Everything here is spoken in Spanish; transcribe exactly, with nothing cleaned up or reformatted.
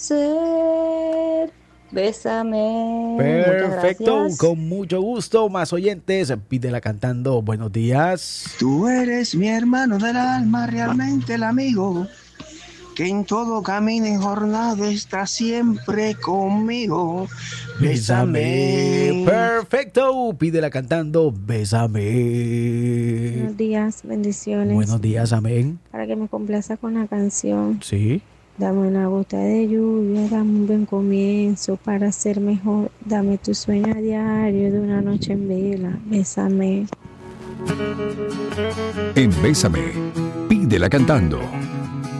ser. Bésame. Muchas Perfecto, gracias. con mucho gusto. Más oyentes, pídela cantando. Buenos días. Tú eres mi hermano del alma, realmente el amigo, que en todo camino y jornada está siempre conmigo. Bésame. Bésame. Perfecto, pídela cantando. Bésame. Buenos días, bendiciones. Buenos días, amén. Para que me complaza con la canción. Sí. Dame una gota de lluvia, dame un buen comienzo para ser mejor. Dame tu sueño a diario de una noche en vela. Bésame. En Bésame, pídela cantando.